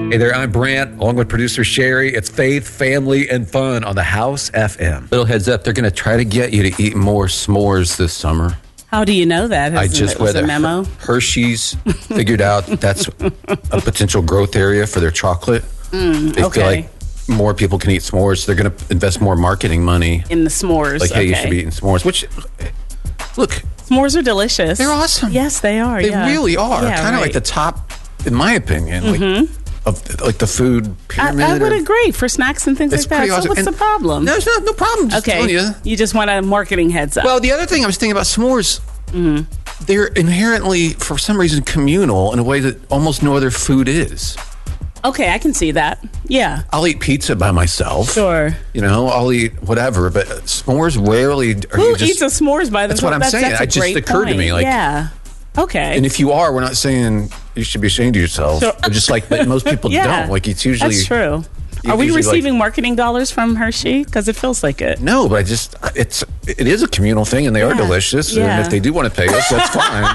Hey there, I'm Brant, along with producer Sherry. It's Faith, Family, and Fun on the House FM. Little heads up, they're going to try to get you to eat more s'mores this summer. How do you know that? I just read a memo. Hershey's figured out that's a potential growth area for their chocolate. They feel like more people can eat s'mores. So they're going to invest more marketing money in the s'mores. Like, hey, you should be eating s'mores. Which, look, s'mores are delicious. They're awesome. Yes, they are. They really are. Kind of like the top, in my opinion, of the food pyramid. I would agree for snacks and things like that. Awesome. So what's the problem? No, no problem. Just telling you. You just want a marketing heads up. Well, the other thing I was thinking about s'mores, they're inherently, for some reason, communal in a way that almost no other food is. Okay, I can see that. Yeah. I'll eat pizza by myself. Sure. You know, I'll eat whatever, but s'mores rarely are. Who eats a s'mores by themselves? That's what I'm saying. It just occurred to me. Like, yeah. Okay. And if you are, we're not saying you should be ashamed of yourself. Sure. But just like, but most people don't. Like, it's usually. That's true. Are we receiving marketing dollars from Hershey? Because it feels like it. No, but it is a communal thing, and they are delicious. And if they do want to pay us, that's fine.